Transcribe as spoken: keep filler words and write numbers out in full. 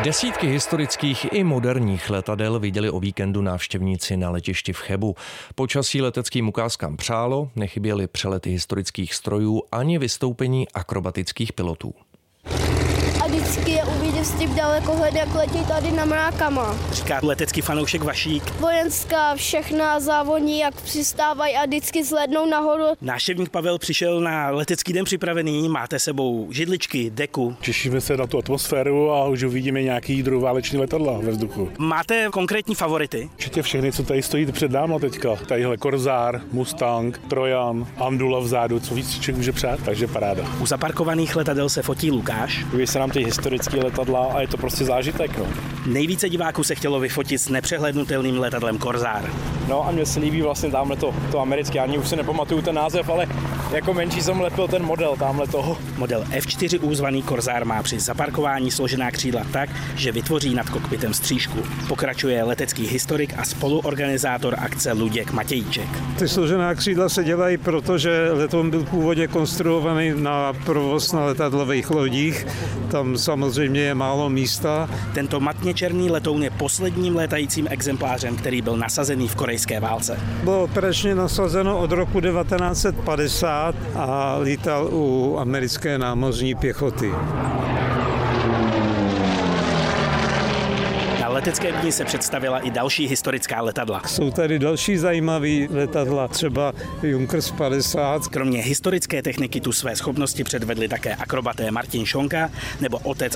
Desítky historických i moderních letadel viděli o víkendu návštěvníci na letišti v Chebu. Počasí leteckým ukázkám přálo, nechyběly přelety historických strojů ani vystoupení akrobatických pilotů. A vždycky je uvidět s tím dalekohled, jak letí tady na mrákama. Říká letecký fanoušek Vašík. Vojenská všechna závodní, jak přistávají a vždycky zhlédnou nahoru. Návštěvník Pavel přišel na letecký den připravený, máte sebou židličky, deku. Těšíme se na tu atmosféru a už uvidíme nějaký druhý letadla ve vzduchu. Máte konkrétní favority? Určitě všechny, co tady stojí před náma teďka. Tadyhle Korzár, Mustang, Trojan, Andula vzadu, co víc člověk může přát, takže paráda. U zaparkovaných letadel se fotí Lukáš. Vyvíjí se nám ty historické letadla a je to prostě zážitek. No. Nejvíce diváků se chtělo vyfotit s nepřehlednutelným letadlem Korzár. No a mně se líbí vlastně tamhle to, to americké, ani už si nepamatuju ten název, ale jako menší jsem lepil ten model tamhle toho. Model F čtyři U zvaný Korzár má při zaparkování složená křídla tak, že vytvoří nad kokpitem střížku. Pokračuje letecký historik a spoluorganizátor akce Luděk Matějíček. Ty složená křídla se dělají proto, že letoun byl původně konstruovaný na provoz na letadlových lodích. Tam samozřejmě je málo místa. Tento matně černý letoun je posledním létajícím exemplářem, který byl nasazený v korejské válce. Bylo operačně nasazeno od roku devatenáct set padesát a lítal u americké námořní pěchoty. Na letecké dni se představila i další historická letadla. Jsou tady další zajímavé letadla, třeba Junkers padesát. Kromě historické techniky tu své schopnosti předvedli také akrobaté Martin Šonka nebo otec